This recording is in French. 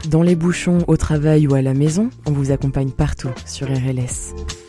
Dans les bouchons, au travail ou à la maison, on vous accompagne partout sur RLS.